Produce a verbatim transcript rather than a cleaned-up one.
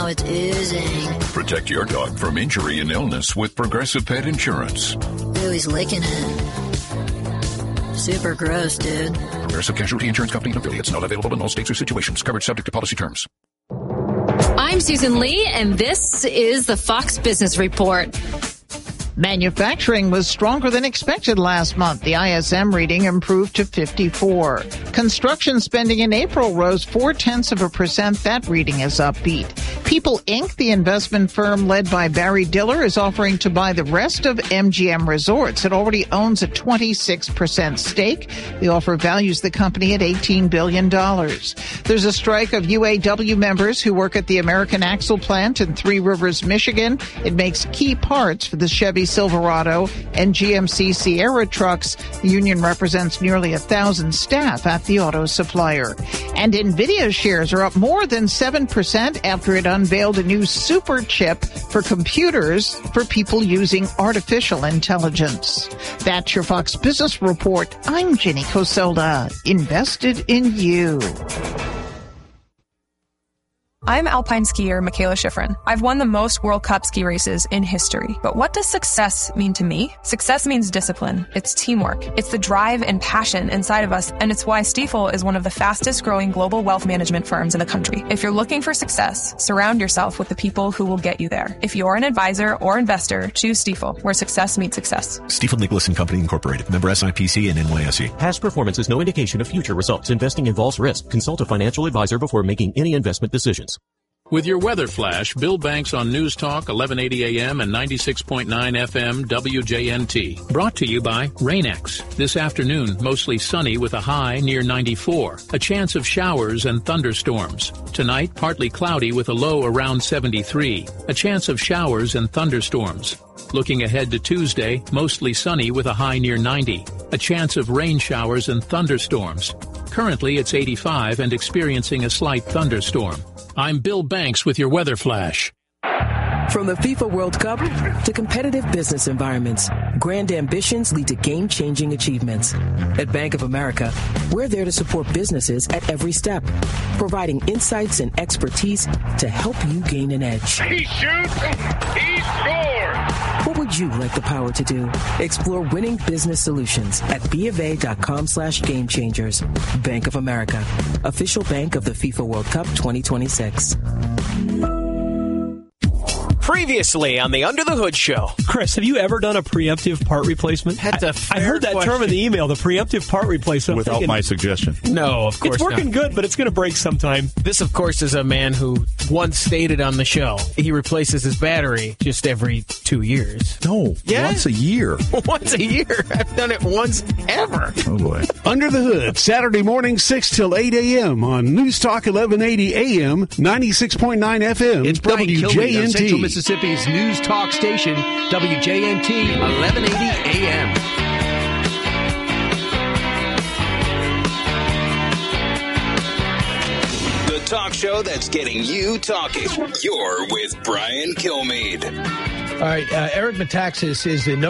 it's oozing. Protect your dog from injury and illness with Progressive Pet Insurance. Ooh, he's licking it. Super gross, dude. Progressive Casualty Insurance Company and affiliates. Not available in all states or situations. Covered subject to policy terms. I'm Susan Lee, and this is the Fox Business Report. Manufacturing was stronger than expected last month. The I S M reading improved to fifty-four. Construction spending in April rose four-tenths of a percent. That reading is upbeat. People Incorporated, the investment firm led by Barry Diller, is offering to buy the rest of M G M Resorts. It already owns a twenty-six percent stake. The offer values the company at eighteen billion dollars. There's a strike of U A W members who work at the American Axle plant in Three Rivers, Michigan. It makes key parts for the Chevy Silverado and G M C Sierra trucks. The union represents nearly a thousand staff at the auto supplier. And NVIDIA shares are up more than seven percent after it unveiled a new super chip for computers for people using artificial intelligence. That's your Fox Business Report. I'm Jenny Cosola. Invested in you. I'm alpine skier Michaela Schifrin. I've won the most World Cup ski races in history. But what does success mean to me? Success means discipline. It's teamwork. It's the drive and passion inside of us, and it's why Stifel is one of the fastest growing global wealth management firms in the country. If you're looking for success, surround yourself with the people who will get you there. If you're an advisor or investor, choose Stifel, where success meets success. Stifel Nicholas and Company Incorporated. Member S I P C and N Y S E. Past performance is no indication of future results. Investing involves risk. Consult a financial advisor before making any investment decisions. With your weather flash, Bill Banks on News Talk, eleven eighty A M and ninety-six point nine F M W J N T. Brought to you by Rain-X. This afternoon, mostly sunny with a high near ninety-four. A chance of showers and thunderstorms. Tonight, partly cloudy with a low around seventy-three. A chance of showers and thunderstorms. Looking ahead to Tuesday, mostly sunny with a high near ninety. A chance of rain showers and thunderstorms. Currently, it's eighty-five and experiencing a slight thunderstorm. I'm Bill Banks with your weather flash. From the FIFA World Cup to competitive business environments, grand ambitions lead to game-changing achievements. At Bank of America, we're there to support businesses at every step, providing insights and expertise to help you gain an edge. He shoots, he scores! What would you like the power to do? Explore winning business solutions at BofA.com slash game changers. Bank of America, official bank of the FIFA World Cup twenty twenty-six. Previously on the Under the Hood Show. Chris, have you ever done a preemptive part replacement? That's a I, I heard that question. term in the email, the preemptive part replacement. Without thinking, my suggestion. No, of course It's working not. good, but it's going to break sometime. This, of course, is a man who once stated on the show he replaces his battery just every two years. No, Yeah? once a year. Once a year. I've done it once ever. Oh, boy. Under the Hood, Saturday morning, six till eight a.m. on News Talk eleven eighty A M, ninety-six point nine F M, It's Brian W J N Kilmeade on T. Central Mississippi's News Talk station, W J N T, eleven eighty A M. The talk show that's getting you talking. You're with Brian Kilmeade. All right, uh, Eric Metaxas is the number